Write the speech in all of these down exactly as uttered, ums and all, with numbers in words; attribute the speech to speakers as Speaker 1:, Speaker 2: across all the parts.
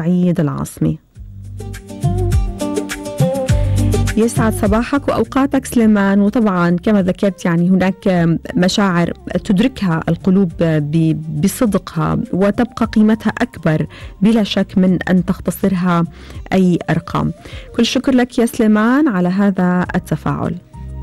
Speaker 1: بورسعيد العاصمة. يسعد صباحك وأوقاتك سليمان. وطبعا كما ذكرت يعني هناك مشاعر تدركها القلوب بصدقها وتبقى قيمتها أكبر بلا شك من أن تختصرها أي أرقام. كل شكر لك يا سليمان على هذا التفاعل.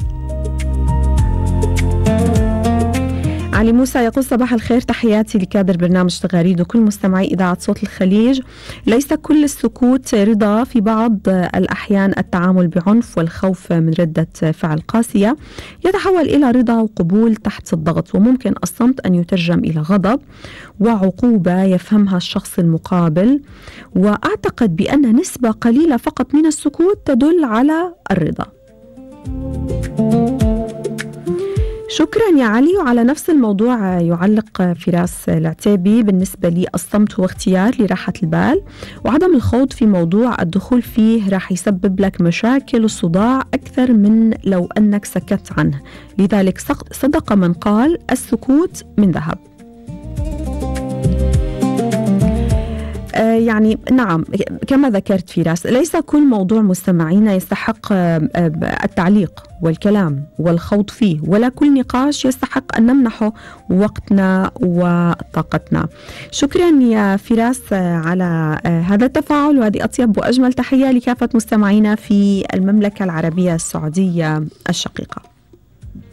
Speaker 1: علي موسى يقول صباح الخير، تحياتي لكادر برنامج تغاريد وكل مستمعي إذاعة صوت الخليج. ليس كل السكوت رضا، في بعض الأحيان التعامل بعنف والخوف من ردة فعل قاسية يتحول إلى رضا وقبول تحت الضغط، وممكن الصمت أن يترجم إلى غضب وعقوبة يفهمها الشخص المقابل. وأعتقد بأن نسبة قليلة فقط من السكوت تدل على الرضا. شكرا يا علي. وعلى نفس الموضوع يعلق فراس العتيبي، بالنسبة لي الصمت هو اختيار لراحة البال، وعدم الخوض في موضوع الدخول فيه راح يسبب لك مشاكل وصداع أكثر من لو أنك سكت عنه. لذلك صدق من قال السكوت من ذهب. يعني نعم كما ذكرت فراس، ليس كل موضوع مستمعينا يستحق التعليق والكلام والخوض فيه، ولا كل نقاش يستحق أن نمنحه وقتنا وطاقتنا. شكرا يا فراس على هذا التفاعل، وهذه أطيب وأجمل تحية لكافة مستمعينا في المملكة العربية السعودية الشقيقة.